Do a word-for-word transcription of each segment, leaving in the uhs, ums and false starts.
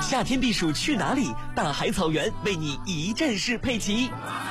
夏天避暑去哪里？大海草原为你一站式配齐。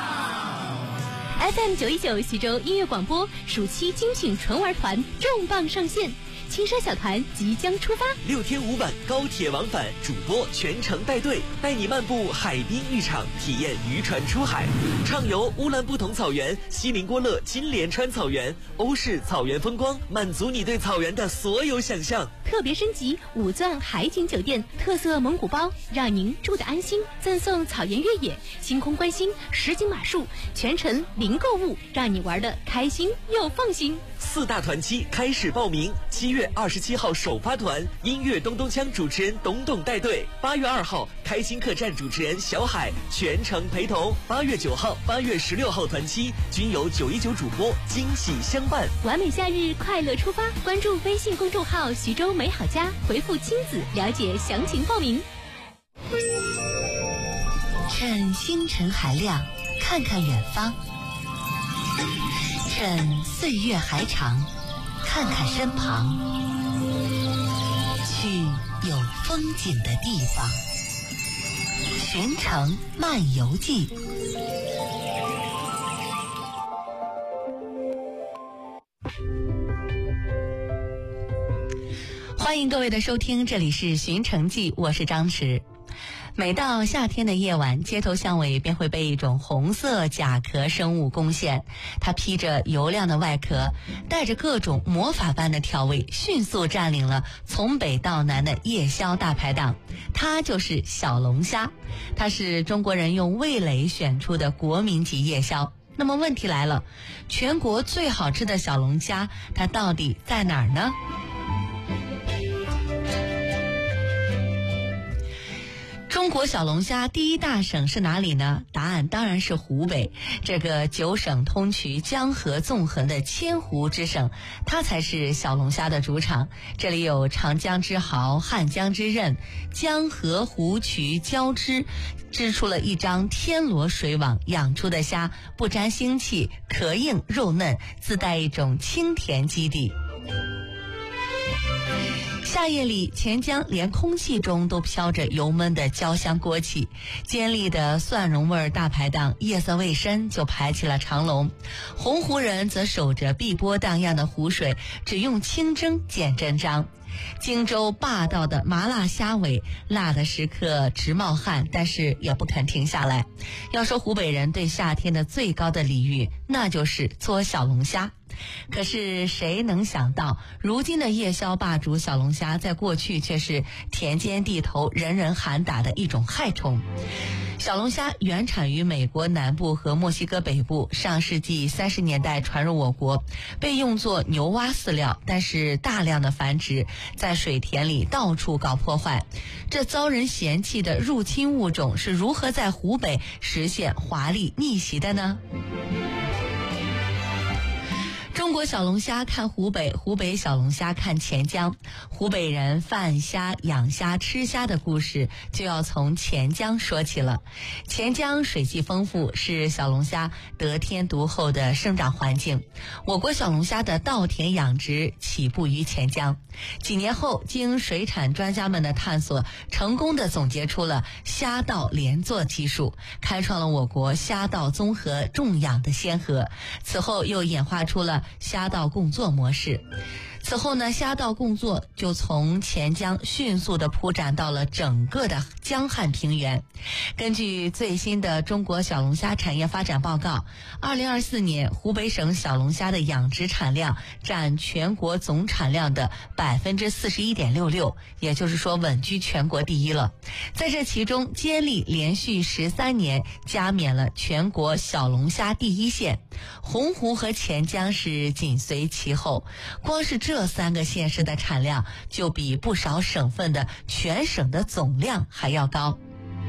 F M 九一九徐州音乐广播暑期精品纯玩团重磅上线，轻奢小团即将出发， 六天五晚高铁往返，主播全程带队，带你漫步海滨浴场，体验渔船出海，畅游乌兰布统草原、锡林郭勒金莲川草原、欧式草原风光，满足你对草原的所有想象。 特别升级五钻海景酒店，特色蒙古包，让您住得安心，赠送草原越野、星空观星、实景马术，全程零购物，让你玩得开心又放心。 四大团期开始报名，七月二十七号首发团，音乐咚咚锵主持人董董带队；八月二号，开心客栈主持人小海全程陪同；八月九号、八月十六号团期均由九一九主播惊喜相伴。 完美夏日，快乐出发！关注微信公众号徐州美好家，回复亲子了解详情报名。 趁星辰还亮，看看远方；趁岁月还长，看看身旁。去有风景的地方，寻城漫游记。欢迎各位的收听，这里是寻城记，我是张弛。每到夏天的夜晚，街头巷尾便会被一种红色甲壳生物攻陷，它披着油亮的外壳，带着各种魔法般的调味，迅速占领了从北到南的夜宵大排档。它就是小龙虾，它是中国人用味蕾选出的国民级夜宵。那么问题来了，全国最好吃的小龙虾，它到底在哪儿呢？中国小龙虾第一大省是哪里呢？答案当然是湖北，这个九省通衢、江河纵横的千湖之省，它才是小龙虾的主场。这里有长江之濠、汉江之刃，江河湖渠交织，织出了一张天罗水网，养出的虾不沾腥气，壳硬肉嫩，自带一种清甜基底。夏夜里，钱江连空气中都飘着油焖的焦香锅气，尖利的蒜蓉味大排档夜色未深就排起了长龙。洪湖人则守着碧波荡漾的湖水，只用清蒸见真章。荆州霸道的麻辣虾尾，辣的时刻直冒汗，但是也不肯停下来。要说湖北人对夏天的最高的礼遇，那就是做小龙虾。可是谁能想到，如今的夜宵霸主小龙虾，在过去却是田间地头人人喊打的一种害虫。小龙虾原产于美国南部和墨西哥北部，上世纪三十年代传入我国，被用作牛蛙饲料，但是大量的繁殖，在水田里到处搞破坏。这遭人嫌弃的入侵物种是如何在湖北实现华丽逆袭的呢？中国小龙虾看湖北，湖北小龙虾看钱江。湖北人贩虾、养虾、吃虾的故事就要从钱江说起了。钱江水系丰富，是小龙虾得天独厚的生长环境。我国小龙虾的稻田养殖起步于钱江，几年后经水产专家们的探索，成功的总结出了虾稻连作技术，开创了我国虾稻综合种养的先河。此后又演化出了虾稻共作模式。此后呢，虾稻共作就从钱江迅速地铺展到了整个的江汉平原。根据最新的中国小龙虾产业发展报告，二零二四年湖北省小龙虾的养殖产量占全国总产量的百分之四十一点六六，也就是说稳居全国第一了。在这其中，接力连续十三年加冕了全国小龙虾第一县，洪湖和钱江是紧随其后。光是这三个县市的产量就比不少省份的全省的总量还要高。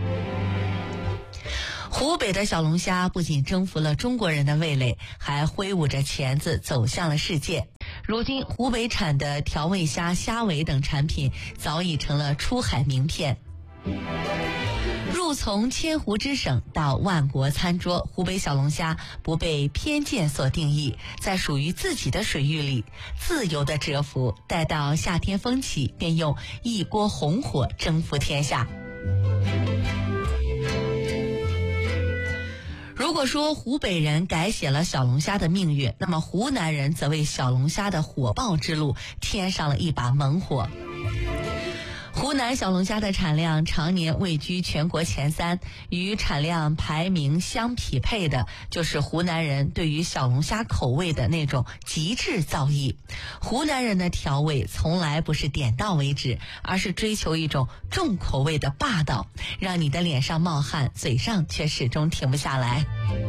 湖北的小龙虾不仅征服了中国人的味蕾，还挥舞着钳子走向了世界。如今湖北产的调味虾、虾尾等产品早已成了出海名片。入从千湖之省到万国餐桌，湖北小龙虾不被偏见所定义，在属于自己的水域里自由的蛰伏，待到夏天风起，便用一锅红火征服天下。 果说湖北人改写了小龙虾的命运，那么湖南人则为小龙虾的火爆之路添上了一把猛火。湖南小龙虾的产量常年位居全国前三，与产量排名相匹配的就是湖南人对于小龙虾口味的那种极致造诣。湖南人的调味从来不是点到为止，而是追求一种重口味的霸道，让你的脸上冒汗，嘴上却始终停不下来。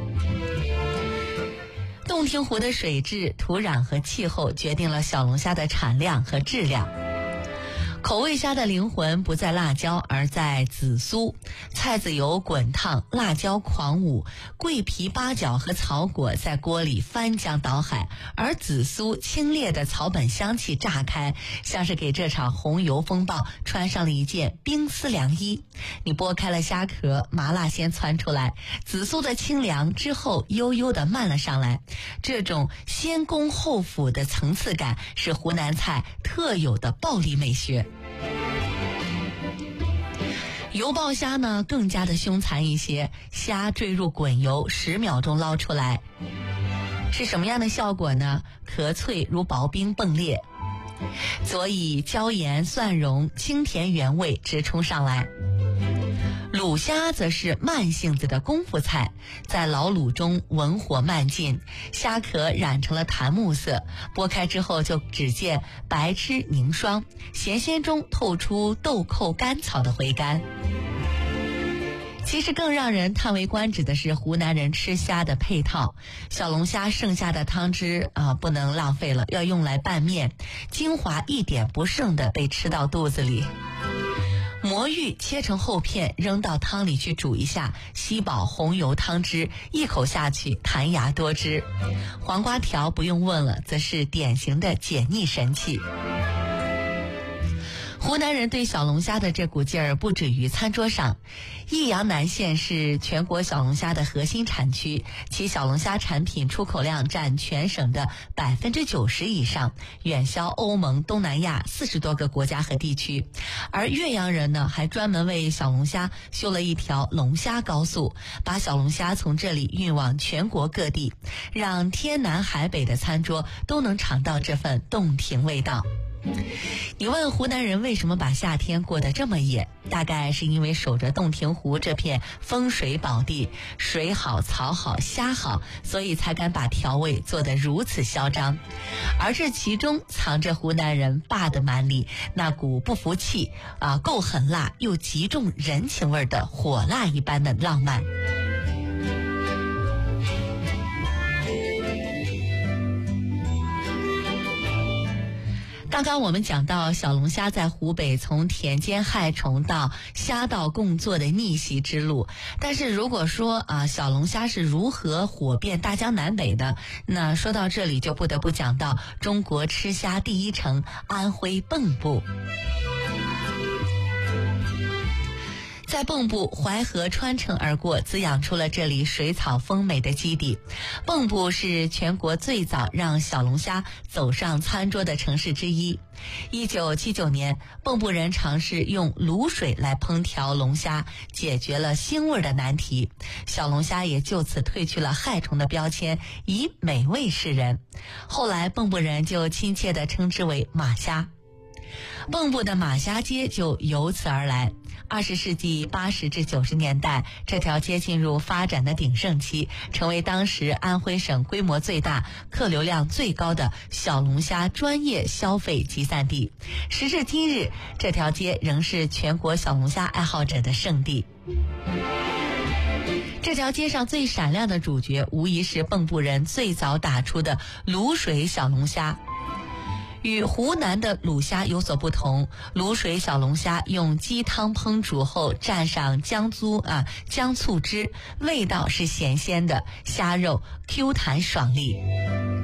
洞庭湖的水质、土壤和气候决定了小龙虾的产量和质量。口味虾的灵魂不在辣椒，而在紫苏。菜籽油滚烫，辣椒狂舞，桂皮、八角和草果在锅里翻江倒海，而紫苏清冽的草本香气炸开，像是给这场红油风暴穿上了一件冰丝凉衣。你剥开了虾壳，麻辣先窜出来，紫苏的清凉之后悠悠地漫了上来。这种先攻后腐的层次感是湖南菜特有的暴力美学。油爆虾呢更加的凶残一些，虾坠入滚油，十秒钟捞出来，是什么样的效果呢？壳脆如薄冰迸裂，佐以椒盐蒜蓉，清甜原味直冲上来。卤虾则是慢性子的功夫菜，在老卤中文火慢进，虾壳染成了檀木色，剥开之后就只见白汁凝霜，咸鲜中透出豆蔻甘草的回甘。其实更让人叹为观止的是湖南人吃虾的配套，小龙虾剩下的汤汁啊不能浪费了，要用来拌面，精华一点不剩的被吃到肚子里。魔芋切成厚片，扔到汤里去煮一下，吸饱红油汤汁，一口下去弹牙多汁。黄瓜条不用问了，则是典型的解腻神器。湖南人对小龙虾的这股劲儿不止于餐桌上。益阳南县是全国小龙虾的核心产区，其小龙虾产品出口量占全省的百分之九十以上，远销欧盟、东南亚四十多个国家和地区。而岳阳人呢，还专门为小龙虾修了一条龙虾高速，把小龙虾从这里运往全国各地，让天南海北的餐桌都能尝到这份洞庭味道。你问湖南人为什么把夏天过得这么野，大概是因为守着洞庭湖这片风水宝地，水好草好虾好，所以才敢把调味做得如此嚣张。而这其中藏着湖南人霸的蛮力，那股不服气啊，够狠辣又极重人情味的火辣一般的浪漫。刚刚我们讲到小龙虾在湖北从田间害虫到虾稻共作的逆袭之路，但是如果说啊小龙虾是如何火遍大江南北的，那说到这里就不得不讲到中国吃虾第一城安徽蚌埠。在蚌埠，淮河穿城而过，滋养出了这里水草丰美的基地。蚌埠是全国最早让小龙虾走上餐桌的城市之一。一九七九年，蚌埠人尝试用卤水来烹调龙虾，解决了腥味的难题。小龙虾也就此褪去了害虫的标签，以美味示人。后来，蚌埠人就亲切地称之为马虾。蚌埠的马虾街就由此而来。二十世纪八十至九十年代，这条街进入发展的鼎盛期，成为当时安徽省规模最大、客流量最高的小龙虾专业消费集散地。时至今日，这条街仍是全国小龙虾爱好者的圣地。这条街上最闪亮的主角，无疑是蚌埠人最早打出的卤水小龙虾。与湖南的卤虾有所不同，卤水小龙虾用鸡汤烹煮后蘸上姜酥啊姜醋汁，味道是咸鲜的，虾肉 Q 弹爽利。